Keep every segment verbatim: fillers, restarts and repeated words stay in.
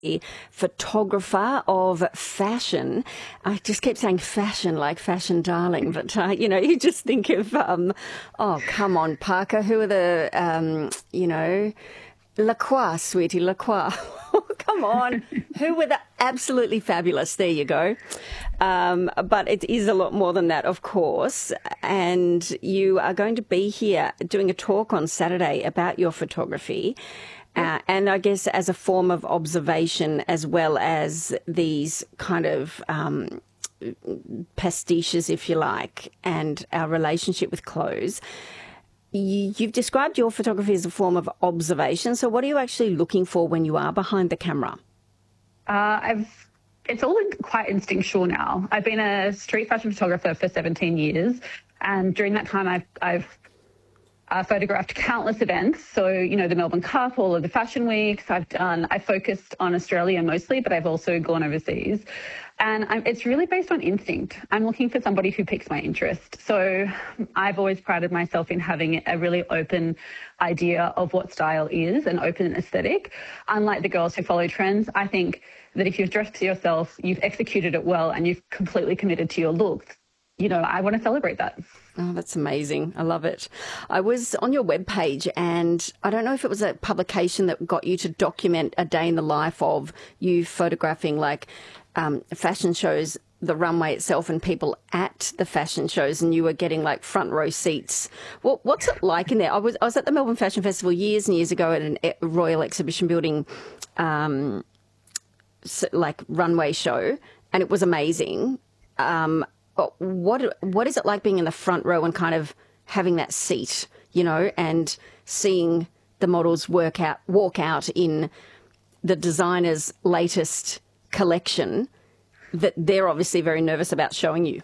a photographer of fashion. I just keep saying fashion like fashion darling, but, uh, you know, you just think of, um, oh, come on, Parker, who are the, um, you know, Lacroix, sweetie, Lacroix. Come on. Who were the absolutely fabulous? There you go. Um, but it is a lot more than that, of course. And you are going to be here doing a talk on Saturday about your photography. Uh, and I guess as a form of observation, as well as these kind of um, pastiches, if you like, and our relationship with clothes. You've described your photography as a form of observation. So what are you actually looking for when you are behind the camera? Uh, I've It's all quite instinctual now. I've been a street fashion photographer for seventeen years. And during that time, I've, I've uh, photographed countless events. So, you know, the Melbourne Cup, all of the fashion weeks I've done. I focused on Australia mostly, but I've also gone overseas. And I'm, it's really based on instinct. I'm looking for somebody who piques my interest. So I've always prided myself in having a really open idea of what style is, an open aesthetic. Unlike the girls who follow trends, I think that if you've dressed yourself, you've executed it well, and you've completely committed to your look, you know, I want to celebrate that. Oh, that's amazing. I love it. I was on your webpage, and I don't know if it was a publication that got you to document a day in the life of you photographing like um, fashion shows, the runway itself, and people at the fashion shows, and you were getting like front row seats. What, what's it like in there? I was I was at the Melbourne Fashion Festival years and years ago at a Royal Exhibition Building um, like runway show, and it was amazing. Um, but what what is it like being in the front row and kind of having that seat, you know, and seeing the models work out, walk out in the designer's latest collection that they're obviously very nervous about showing you?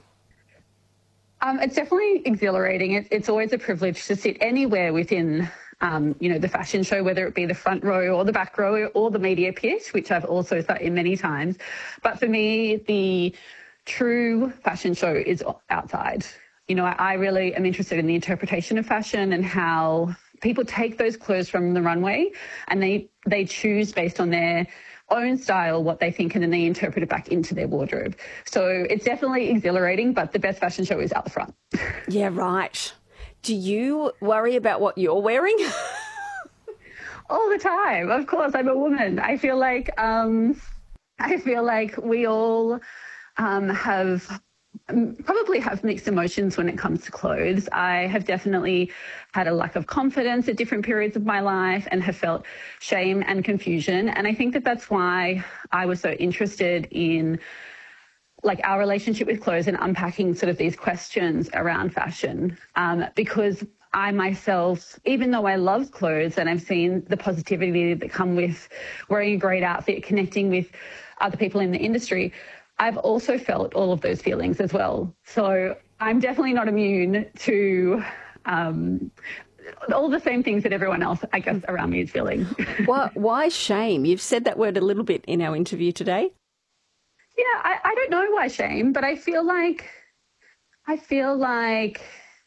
Um, it's definitely exhilarating. It, it's always a privilege to sit anywhere within, um, you know, the fashion show, whether it be the front row or the back row or the media pit, which I've also sat in many times. But for me, the true fashion show is outside. You know, I, I really am interested in the interpretation of fashion and how people take those clothes from the runway and they, they choose based on their own style what they think, and then they interpret it back into their wardrobe. So it's definitely exhilarating, but the best fashion show is out the front. Yeah, right. Do you worry about what you're wearing? All the time. Of course, I'm a woman. I feel like um, I feel like we all um, have probably have mixed emotions when it comes to clothes. I have definitely had a lack of confidence at different periods of my life and have felt shame and confusion. And I think that that's why I was so interested in like our relationship with clothes and unpacking sort of these questions around fashion, um, because I myself, even though I love clothes and I've seen the positivity that come with wearing a great outfit, connecting with other people in the industry, I've also felt all of those feelings as well. So I'm definitely not immune to um, all the same things that everyone else, I guess, around me is feeling. Why, why shame? You've said that word a little bit in our interview today. Yeah, I, I don't know why shame, but I feel like, I feel like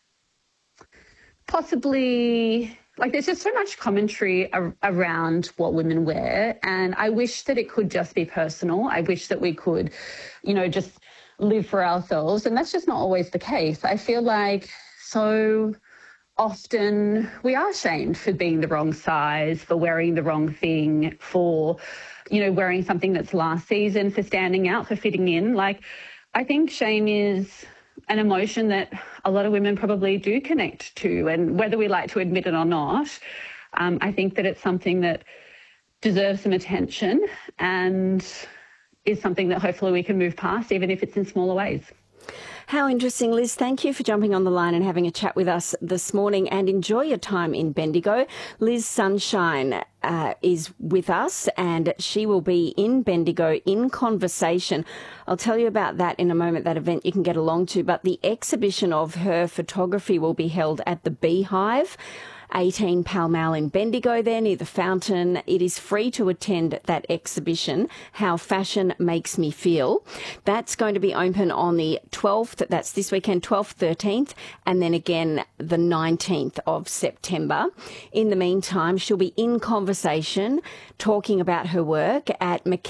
possibly, like there's just so much commentary ar- around what women wear, and I wish that it could just be personal. I wish that we could, you know, just live for ourselves, and that's just not always the case. I feel like so often we are shamed for being the wrong size, for wearing the wrong thing, for, you know, wearing something that's last season, for standing out, for fitting in. Like, I think shame is an emotion that a lot of women probably do connect to, and whether we like to admit it or not, um, I think that it's something that deserves some attention and is something that hopefully we can move past, even if it's in smaller ways. How interesting, Liz. Thank you for jumping on the line and having a chat with us this morning, and enjoy your time in Bendigo. Liz Sunshine uh, is with us, and she will be in Bendigo in conversation. I'll tell you about that in a moment, that event you can get along to, but the exhibition of her photography will be held at the Beehive. eighteen Pall Mall in Bendigo there near the fountain. It is free to attend that exhibition, How Fashion Makes Me Feel. That's going to be open on the twelfth, that's this weekend, twelfth, thirteenth, and then again the nineteenth of September. In the meantime, she'll be in conversation talking about her work at McKenna